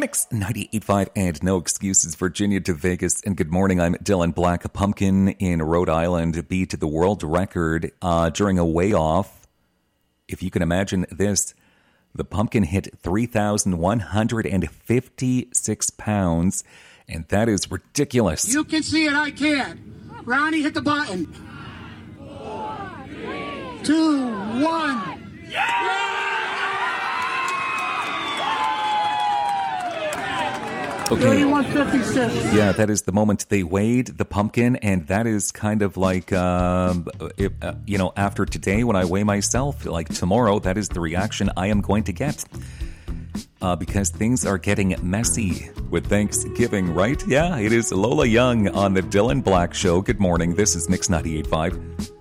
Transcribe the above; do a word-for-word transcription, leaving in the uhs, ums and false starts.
Mix ninety-eight point five and no excuses, Virginia to Vegas. And good morning, I'm Dylan Black. A pumpkin in Rhode Island beat the world record uh, during a weigh-off. If you can imagine this, the pumpkin hit three thousand one hundred fifty-six pounds, and that is ridiculous. You can see it, I can't. Ronnie, hit the button. Two, one. Yeah! Okay. thirty-one fifty-six. Yeah, that is the moment they weighed the pumpkin, and that is kind of like, um, if, uh, you know, after today when I weigh myself, like tomorrow, that is the reaction I am going to get. Uh, because things are getting messy with Thanksgiving, right? Yeah, it is Lola Young on the Dylan Black Show. Good morning. This is Mix ninety-eight point five.